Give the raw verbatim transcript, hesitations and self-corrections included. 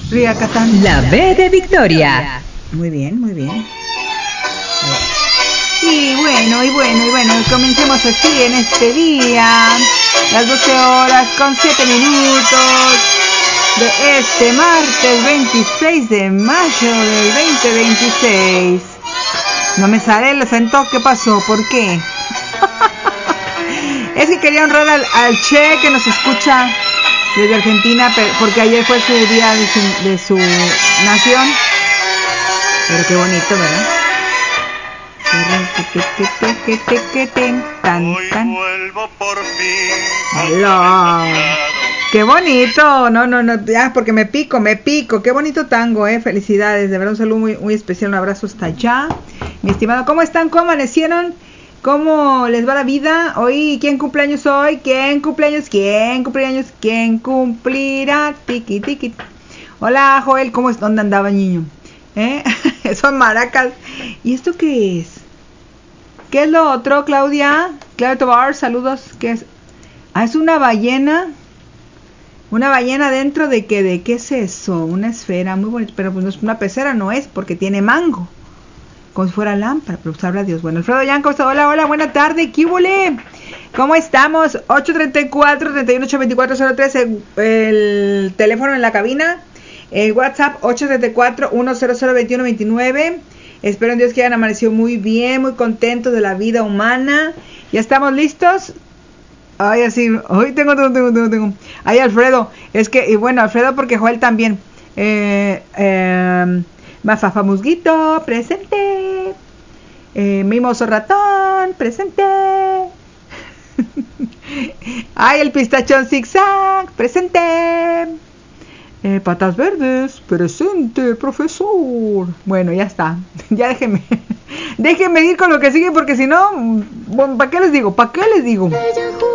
Riacatán. La B de Victoria. Muy bien, muy bien. Y bueno, y bueno, y bueno, comencemos así en este día, las doce horas con siete minutos de este martes veintiséis de mayo del veinte veintiséis. No me sale el acento, ¿qué pasó? ¿Por qué? Es que quería honrar al, al Che que nos escucha desde Argentina, porque ayer fue su día de su, de su nación. Pero qué bonito, ¿verdad? Hoy vuelvo por fin. Hola. Qué bonito, no, no, no, ya, porque me pico, me pico, qué bonito tango, eh, felicidades, de verdad un saludo muy, muy especial, un abrazo hasta allá, mi estimado. ¿Cómo están? ¿Cómo amanecieron? ¿Cómo les va la vida? Hoy, ¿quién cumpleaños hoy? ¿Quién cumpleaños? ¿Quién cumpleaños? ¿Quién cumplirá? Tiki, tiki. Hola, Joel, ¿cómo es? ¿Dónde andaba, niño? ¿Eh? Son maracas. ¿Y esto qué es? ¿Qué es lo otro, Claudia? Claudia Tobar, saludos. ¿Qué es? Ah, es una ballena. Una ballena dentro de qué, de qué es eso, una esfera muy bonita, pero pues no es una pecera, no es, porque tiene mango, como si fuera lámpara, pero sabrá Dios. Bueno, Alfredo Yanco, hola, hola, buena tarde, ¿qué huele? ¿Cómo estamos? ocho treinta y cuatro, treinta y uno, ocho veinticuatro, cero tres, el, el teléfono en la cabina, el WhatsApp ocho treinta y cuatro, ciento veintiuno, veintinueve. Espero en Dios que hayan amanecido muy bien, muy contentos de la vida humana. ¿Ya estamos listos? Ay, así, hoy tengo, tengo, tengo, tengo, tengo. Ay, Alfredo, es que, y bueno, Alfredo porque Joel también. Eh, eh, Mafafa Musguito, presente. Eh, Mimoso Ratón, presente. Ay, el pistachón zigzag, presente. Eh, Patas Verdes, presente, profesor. Bueno, ya está, ya déjenme. Déjenme ir con lo que sigue porque si no, ¿para qué les digo? ¿Para qué les digo?